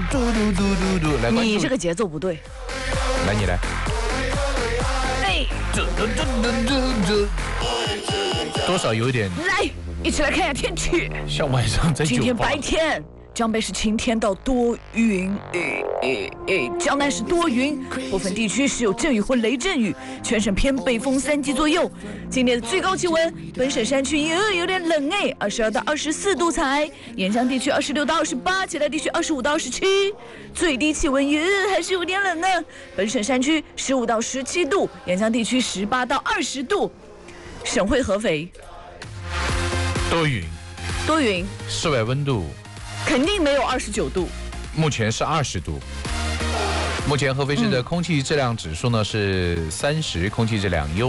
来， 你这个节奏不对。 来，你来。 哎， 多少有点。 来，一起来看一下天气。 像晚上在酒吧。 今天白天。江北是晴天到多云，江南是多云，部分地区是有阵雨或雷阵雨，全省偏北风3级左右。今天的最高气温，本省山区有点冷22到24度才，沿江地区26到28，其他地区25到27。最低气温还是有点冷呢，本省山区15到17度，沿江地区18到20度。省会合肥，多云， 室外温度。 肯定没有29度， 目前是20度。目前合肥市的空气质量指数呢是30，空气质量优。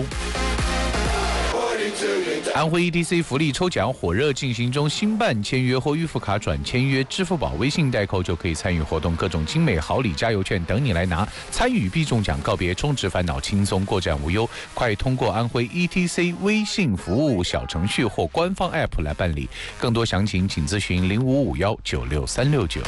安徽 ETC 福利抽奖火热进行中，新办签约或预付卡转签约，支付宝、微信代扣就可以参与活动，各种精美好礼加油券等你来拿，参与必中奖，告别充值烦恼，轻松过站无忧。快通过安徽 ETC 微信服务小程序或官方 App 来办理，更多详情请咨询0551963669。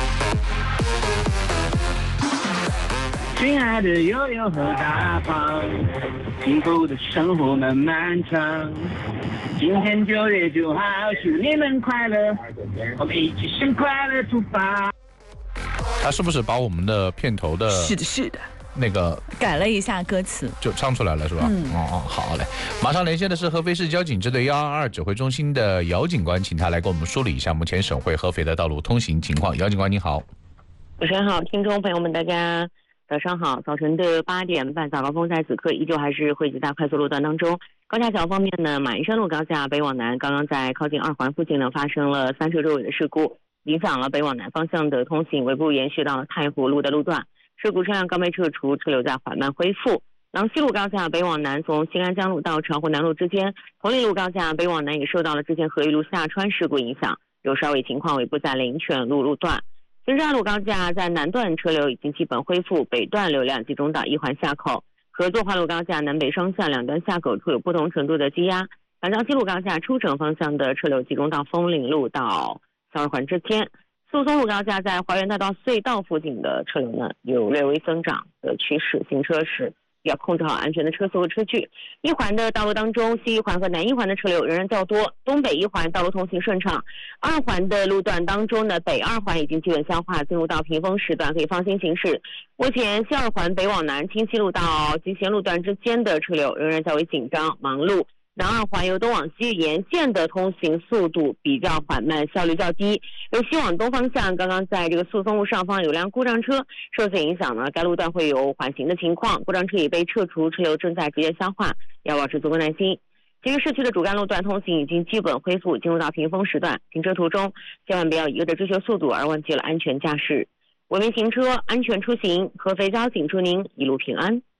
亲爱的悠悠和大方，幸福的生活漫漫长。今天9月9号，祝你们快乐，我们一起向快乐出发。 他是不是把我们的片头的？ 是的。 那个改了一下歌词， 就唱出来了，是吧？好嘞。马上连线的是合肥市交警支队122指挥中心的姚警官，请他来给我们梳理一下目前省会合肥的道路通行情况。姚警官，你好。 主持人好，听众朋友们，大家早上好。早晨的8点半，早高峰在此刻依旧还是汇集在快速路段当中。高架桥方面呢，马鞍山路高架北往南，刚刚在靠近2环附近呢发生了3车周围的事故，影响了北往南方向的通行，尾部延续到了太湖路的路段。事故车辆刚被撤除，车流在缓慢恢复。廊西路高架北往南，从新安江路到长湖南路之间，同里路高架北往南也受到了之前合一路下穿事故影响，有稍微情况，尾部在灵泉路路段。新山路高架在南段车流已经基本恢复，北段流量集中到1环下口。合作化路高架南北双向两端下口处有不同程度的积压。长江西路高架出城方向的车流集中到枫岭路到小2环之间。宿松路高架在华园大道隧道附近的车流呢有略微增长的趋势，行车时要控制好安全的车速和车距。1环的道路当中，西1环和南1环的车流仍然较多，东北1环道路通行顺畅。2环的路段当中呢，北2环已经基本消化，进入到平峰时段，可以放心行驶。目前西2环北往南清溪路到集贤路段之间的车流仍然较为紧张忙碌。南2环由东往西沿线的通行速度比较缓慢，效率较低。由西往东方向，刚刚在这个宿松路上方有辆故障车，受此影响呢，该路段会有缓行的情况，故障车已被撤除，车流正在直接消化，要保持足够耐心。其实市区的主干路段通行已经基本恢复，进入到平峰时段，行车途中千万不要一味的追求速度而忘记了安全驾驶。文明行车，安全出行，合肥交警祝您一路平安。